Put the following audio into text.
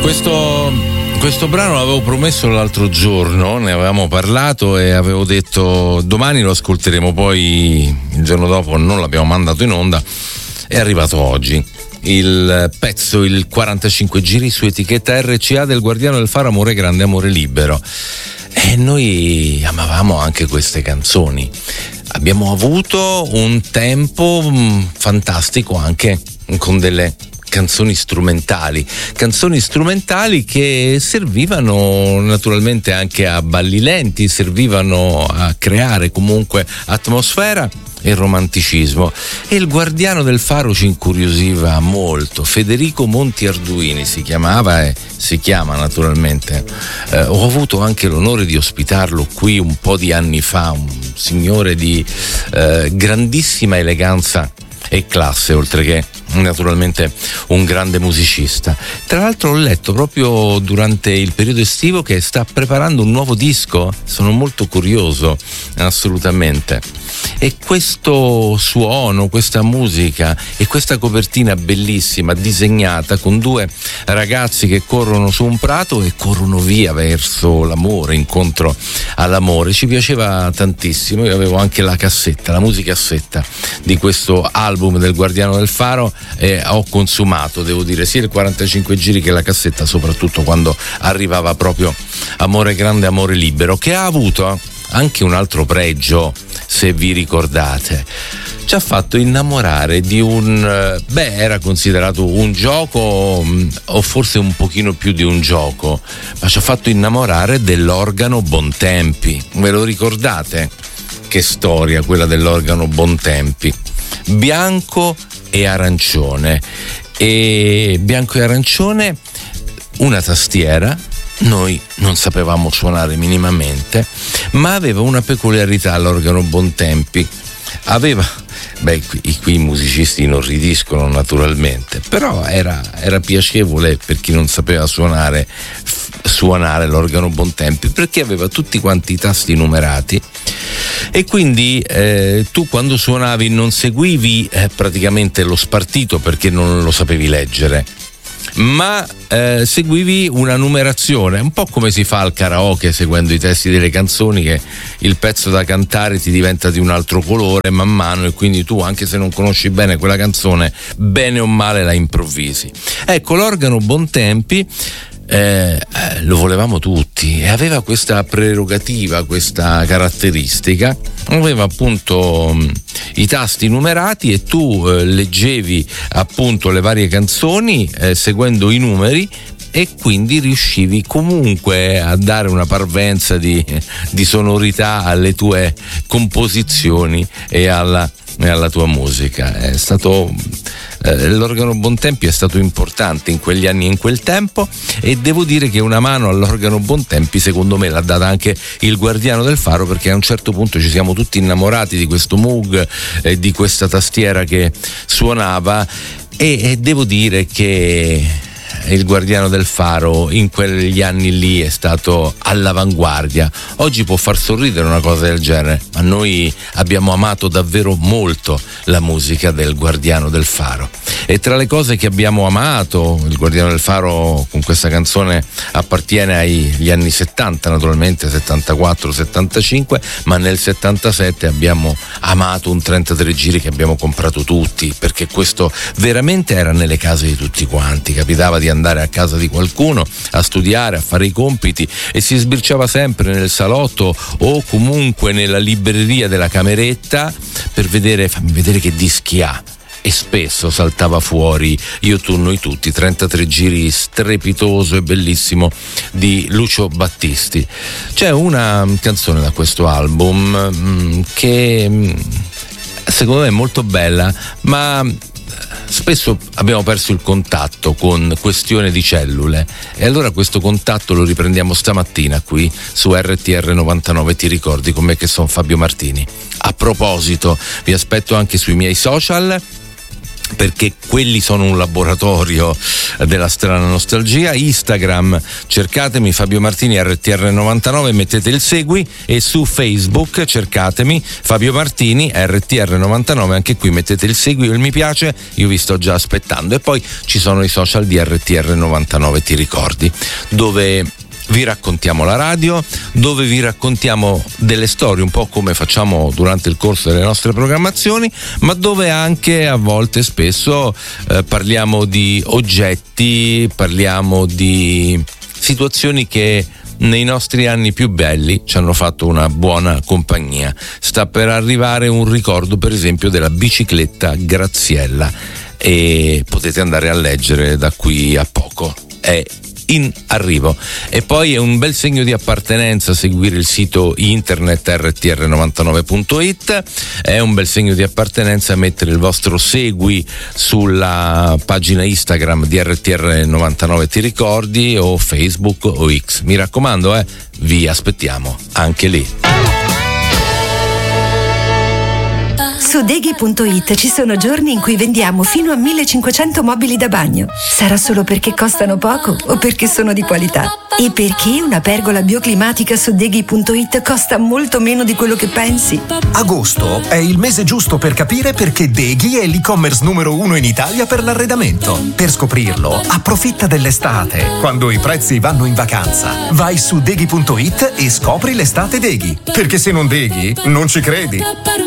Questo brano l'avevo promesso l'altro giorno, ne avevamo parlato e avevo detto domani lo ascolteremo, poi il giorno dopo non l'abbiamo mandato in onda, è arrivato oggi. Il pezzo, il 45 giri su etichetta RCA del Guardiano del Faro, Amore grande, amore libero. E noi amavamo anche queste canzoni. Abbiamo avuto un tempo fantastico anche con delle canzoni strumentali che servivano naturalmente anche a balli lenti, servivano a creare comunque atmosfera e romanticismo. E il Guardiano del Faro ci incuriosiva molto. Federico Monti Arduini si chiamava e si chiama naturalmente. Ho avuto anche l'onore di ospitarlo qui un po' di anni fa, un signore di grandissima eleganza e classe, oltre che naturalmente un grande musicista. Tra l'altro ho letto proprio durante il periodo estivo che sta preparando un nuovo disco, sono molto curioso, assolutamente. E questo suono, questa musica e questa copertina bellissima disegnata con due ragazzi che corrono su un prato e corrono via verso l'amore, incontro all'amore, ci piaceva tantissimo. Io avevo anche la cassetta, la musicassetta di questo album del Guardiano del Faro e ho consumato, devo dire, sia il 45 giri che la cassetta, soprattutto quando arrivava proprio Amore grande, amore libero, che ha avuto anche un altro pregio, se vi ricordate. Ci ha fatto innamorare di era considerato un gioco o forse un pochino più di un gioco, ma ci ha fatto innamorare dell'organo Bontempi. Ve lo ricordate? Che storia quella dell'organo Bontempi. Bianco e arancione, una tastiera. Noi non sapevamo suonare minimamente, ma aveva una peculiarità l'organo Bontempi. Qui i musicisti inorridiscono naturalmente, però era piacevole per chi non sapeva suonare l'organo Bontempi, perché aveva tutti quanti i tasti numerati e quindi tu quando suonavi non seguivi praticamente lo spartito perché non lo sapevi leggere, ma seguivi una numerazione, un po' come si fa al karaoke seguendo i testi delle canzoni, che il pezzo da cantare ti diventa di un altro colore man mano e quindi tu, anche se non conosci bene quella canzone, bene o male la improvvisi. Ecco, l'organo Bontempi lo volevamo tutti e aveva questa prerogativa, questa caratteristica. Aveva appunto i tasti numerati e tu leggevi appunto le varie canzoni seguendo i numeri e quindi riuscivi comunque a dare una parvenza di sonorità alle tue composizioni e alla tua musica. È stato l'organo Bontempi è stato importante in quegli anni e in quel tempo, e devo dire che una mano all'organo Bontempi secondo me l'ha data anche il Guardiano del Faro, perché a un certo punto ci siamo tutti innamorati di questo Moog e di questa tastiera che suonava, e devo dire che il Guardiano del Faro in quegli anni lì è stato all'avanguardia. Oggi può far sorridere una cosa del genere, ma noi abbiamo amato davvero molto la musica del Guardiano del Faro. E tra le cose che abbiamo amato, il Guardiano del Faro con questa canzone appartiene agli anni 70, naturalmente 74-75, ma nel 77 abbiamo amato un 33 giri che abbiamo comprato tutti, perché questo veramente era nelle case di tutti quanti. Capitava di andare a casa di qualcuno a studiare, a fare i compiti, e si sbirciava sempre nel salotto o comunque nella libreria della cameretta per fammi vedere che dischi ha. E spesso saltava fuori Io, tu, noi tutti, 33 giri strepitoso e bellissimo di Lucio Battisti. C'è una canzone da questo album che secondo me è molto bella, ma spesso abbiamo perso il contatto con Questione di cellule, e allora questo contatto lo riprendiamo stamattina qui su RTR 99. Ti ricordi con me che sono Fabio Martini. A proposito, vi aspetto anche sui miei social, perché quelli sono un laboratorio della strana nostalgia. Instagram, cercatemi Fabio Martini RTR99, mettete il segui, e su Facebook cercatemi Fabio Martini RTR99, anche qui mettete il segui o il mi piace, io vi sto già aspettando. E poi ci sono i social di RTR99, ti ricordi, dove vi raccontiamo la radio, dove vi raccontiamo delle storie un po' come facciamo durante il corso delle nostre programmazioni, ma dove anche a volte spesso parliamo di oggetti, parliamo di situazioni che nei nostri anni più belli ci hanno fatto una buona compagnia. Sta per arrivare un ricordo, per esempio, della bicicletta Graziella, e potete andare a leggere da qui a poco. È in arrivo. E poi è un bel segno di appartenenza seguire il sito internet rtr99.it, è un bel segno di appartenenza mettere il vostro segui sulla pagina Instagram di RTR99 ti ricordi, o Facebook o X. Mi raccomando, vi aspettiamo anche lì. Su Deghi.it ci sono giorni in cui vendiamo fino a 1500 mobili da bagno. Sarà solo perché costano poco o perché sono di qualità? E perché una pergola bioclimatica su Deghi.it costa molto meno di quello che pensi? Agosto è il mese giusto per capire perché Deghi è l'e-commerce numero 1 in Italia per l'arredamento. Per scoprirlo, approfitta dell'estate, quando i prezzi vanno in vacanza. Vai su Deghi.it e scopri l'estate Deghi. Perché se non Deghi, non ci credi.